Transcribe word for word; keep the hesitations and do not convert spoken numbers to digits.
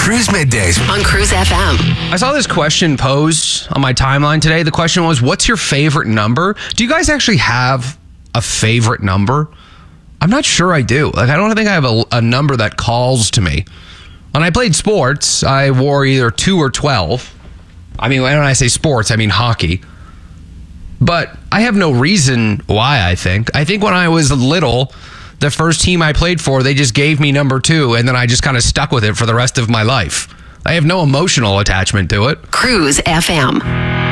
Cruise Middays on Cruise F M. I saw this question posed on my timeline today. The question was, what's your favorite number? Do you guys actually have a favorite number? I'm not sure I do. Like, I don't think I have a, a number that calls to me. When I played sports, I wore either two or twelve. I mean, when I say sports, I mean hockey. But I have no reason why, I think. I think when I was little, the first team I played for, they just gave me number two, and then I just kind of stuck with it for the rest of my life. I have no emotional attachment to it. Cruise F M.